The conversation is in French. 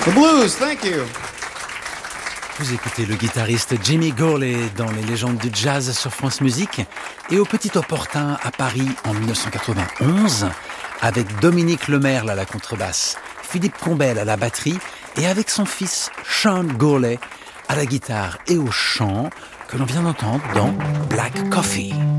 The blues, thank you. Vous écoutez le guitariste Jimmy Gourley dans les légendes du jazz sur France Musique et au Petit Opportun à Paris en 1991 avec Dominique Lemerle à la contrebasse, Philippe Combel à la batterie et avec son fils Sean Gourley à la guitare et au chant que l'on vient d'entendre dans Black Coffee.